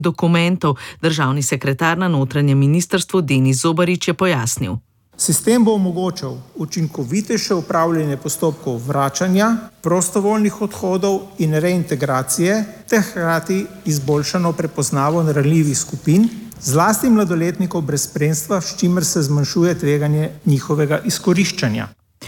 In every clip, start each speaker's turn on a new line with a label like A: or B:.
A: dokumentov. Državni sekretar na notranjem ministrstvu Denis Zobarič je pojasnil.
B: Sistem bo omogočal učinkovitejše upravljanje postopkov vračanja, prostovoljnih odhodov in reintegracije, ter hkrati izboljšano prepoznavo ranljivih skupin, zlasti mladoletnikov brez spremstva, s čimer se zmanjšuje tveganje njihovega izkoriščanja.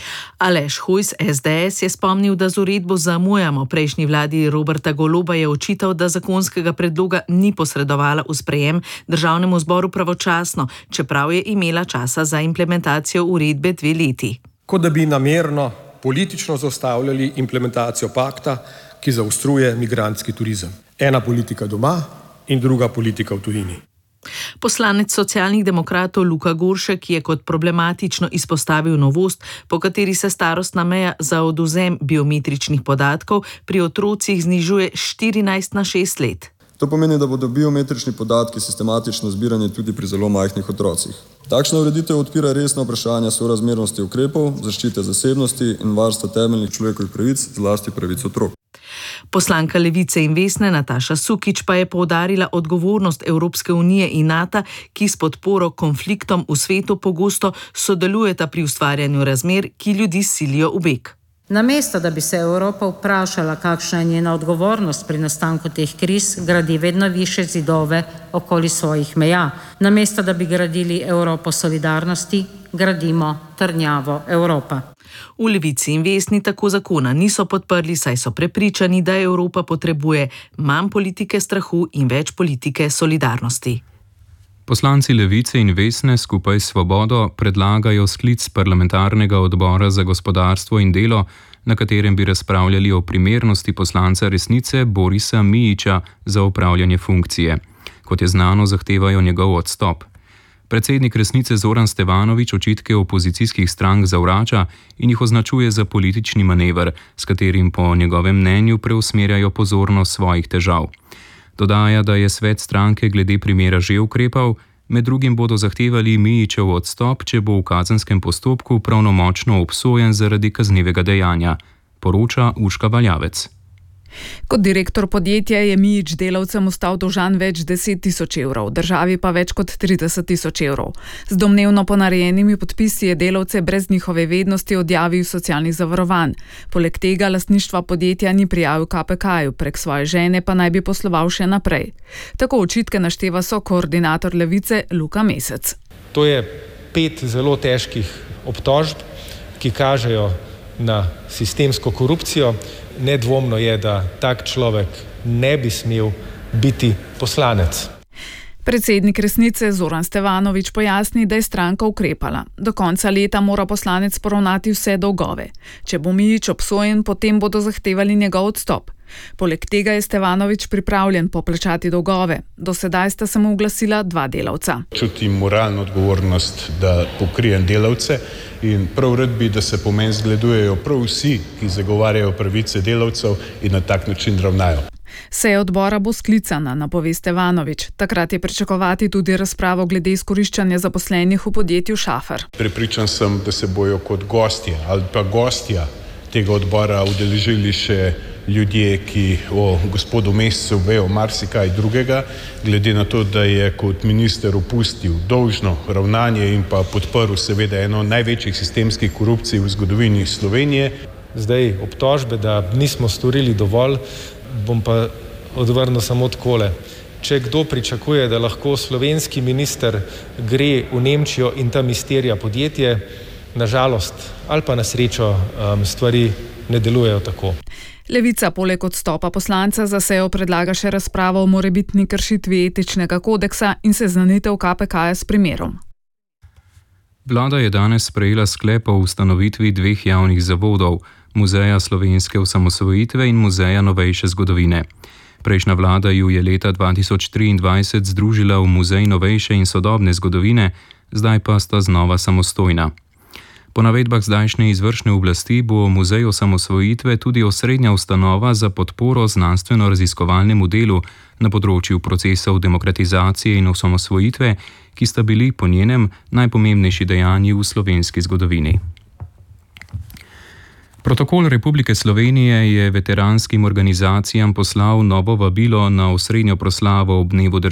A: Aleš Hojs, SDS, je spomnil, da z uredbo zamujamo. Prejšnji vladi Roberta Goloba je očital, da zakonskega predloga ni posredovala v sprejem Državnemu zboru pravočasno, čeprav je imela časa za implementacijo uredbe 2 leti.
C: Kot da bi namerno politično zaustavljali implementacijo pakta, ki zaostruje migrantski turizem. Ena politika doma in druga politika v tujini.
A: Poslanec Socialnih demokratov Luka Goršek je kot problematično izpostavil novost, po kateri se starostna meja za odvzem biometričnih podatkov pri otrocih znižuje 14 na 6 let.
D: To pomeni, da bodo biometrični podatki sistematično zbirani tudi pri zelo majhnih otrocih. Takšna ureditev odpira resna vprašanja sorazmernosti ukrepov, zaščite zasebnosti in varstva temeljnih človekovih pravic, zlasti pravic otrok.
A: Poslanka Levice in Vesne Nataša Sukič pa je poudarila odgovornost Evropske unije in NATO, ki s podporo konfliktom v svetu pogosto sodelujeta pri ustvarjanju razmer, ki ljudi silijo v beg.
E: Namesto, da bi se Evropa vprašala, kakšna je njena odgovornost pri nastanku teh kriz, gradi vedno više zidove okoli svojih meja. Namesto, da bi gradili Evropo solidarnosti, gradimo trdnjavo Evropa.
A: V Levici in Vesni tako zakona niso podprli, saj so prepričani, da Evropa potrebuje manj politike strahu in več politike solidarnosti.
F: Poslanci Levice in Vesne skupaj s Svobodo predlagajo sklic parlamentarnega odbora za gospodarstvo in delo, na katerem bi razpravljali o primernosti poslanca Resnice Borisa Mijića za opravljanje funkcije. Kot je znano, zahtevajo njegov odstop. Predsednik Resnice Zoran Stevanović očitke opozicijskih strank zavrača in jih označuje za politični manever, s katerim po njegovem mnenju preusmerjajo pozornost svojih težav. Dodaja, da je svet stranke glede primera že ukrepal, med drugim bodo zahtevali Mijićev odstop, če bo v kazenskem postopku pravnomočno obsojen zaradi kaznivega dejanja, poroča Urška Valjavec.
G: Kot direktor podjetja je Mijić delavcem ostal dolžan več 10 tisoč evrov, državi pa več kot 30 tisoč evrov. Z domnevno ponarejenimi podpisi je delavce brez njihove vednosti odjavil socialnih zavarovanj. Poleg tega lastništva podjetja ni prijavil KPK-ju, prek svoje žene pa naj bi posloval še naprej. Tako očitke našteva sokoordinator Levice Luka Mesec.
H: To je 5 zelo težkih obtožb, ki kažejo na sistemsko korupcijo. Nedvomno je, da tak človek ne bi smel biti poslanec.
G: Predsednik Resnice Zoran Stevanović pojasni, da je stranka ukrepala. Do konca leta mora poslanec poravnati vse dolgove. Če bo Mijić obsojen, potem bodo zahtevali njegov odstop. Poleg tega je Stevanović pripravljen poplačati dolgove. Do sedaj sta se mu oglasila 2 delavca.
I: Čutim moralno odgovornost, da pokrijem delavce in prav rad bi, da se po meni zgledujejo prav vsi, ki zagovarjajo pravice delavcev in na tak način ravnajo.
G: Seja odbora bo sklicana, napove Stevanović. Takrat je pričakovati tudi razpravo glede izkoriščanja zaposlenih v podjetju Šafer.
I: Prepričan sem, da se bojo kot gostje ali pa gostja tega odbora udeležili še ljudje, ki o gospodu Mescu vejo marsikaj drugega, glede na to, da je kot minister opustil dolžno ravnanje in pa podprl seveda eno največjih sistemskih korupcij v zgodovini Slovenije.
H: Zdaj obtožbe, da nismo storili dovolj, bom pa odvrnil samo takole. Če kdo pričakuje, da lahko slovenski minister gre v Nemčijo in tam izterja podjetje, na žalost ali pa na srečo stvari ne delujejo tako.
G: Levica poleg odstopa poslanca za sejo predlaga še razpravo o morebitni kršitvi etičnega kodeksa in seznanitev KPK-ja s primerom.
F: Vlada je danes sprejela sklep o ustanovitvi 2 javnih zavodov, Muzeja slovenske osamosvojitve in Muzeja novejše zgodovine. Prejšnja vlada ju je leta 2023 združila v Muzej novejše in sodobne zgodovine, zdaj pa sta znova samostojna. Po navedbah zdajšnje izvršne oblasti bo Muzej osamosvojitve tudi osrednja ustanova za podporo znanstveno-raziskovalnemu delu na področju procesov demokratizacije in osamosvojitve, ki sta bili po njenem najpomembnejši dejanji v slovenski zgodovini. Protokol Republike Slovenije je veteranskim organizacijam poslal novo vabilo na osrednjo proslavo ob dnevu